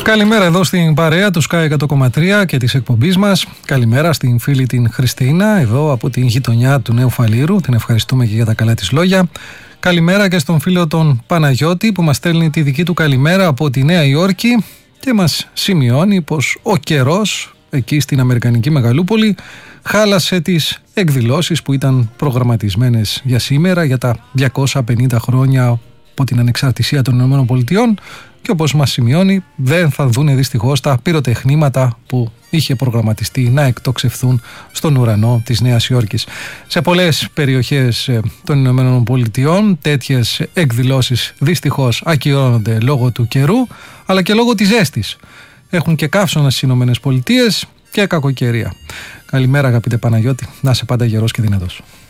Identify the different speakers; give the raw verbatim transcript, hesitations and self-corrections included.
Speaker 1: Καλημέρα εδώ στην παρέα του Sky εκατό κόμμα τρία και της εκπομπής μας. Καλημέρα στην φίλη την Χριστίνα, εδώ από την γειτονιά του Νέου Φαλήρου. Την ευχαριστούμε και για τα καλά της λόγια. Καλημέρα και στον φίλο τον Παναγιώτη που μας στέλνει τη δική του καλημέρα από τη Νέα Υόρκη και μας σημειώνει πως ο καιρός εκεί στην Αμερικανική Μεγαλούπολη χάλασε τις εκδηλώσεις που ήταν προγραμματισμένες για σήμερα, για τα διακόσια πενήντα χρόνια από την ανεξαρτησία των ΗΠΑ, και όπως μας σημειώνει δεν θα δούνε δυστυχώς τα πυροτεχνήματα που είχε προγραμματιστεί να εκτοξευθούν στον ουρανό της Νέας Υόρκης. Σε πολλές περιοχές των ΗΠΑ τέτοιες εκδηλώσεις δυστυχώς ακυρώνονται λόγω του καιρού αλλά και λόγω της ζέστης. Έχουν και καύσωνα στις ΗΠΑ και κακοκαιρία. Καλημέρα αγαπητέ Παναγιώτη, να είσαι πάντα γερός και δυνατός.